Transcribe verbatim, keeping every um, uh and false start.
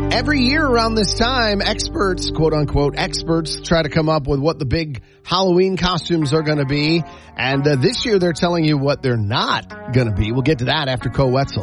Every year around this time, experts, quote unquote, experts try to come up with what the big Halloween costumes are going to be. And uh, this year they're telling you what they're not going to be. We'll get to that after Cole Wetzel.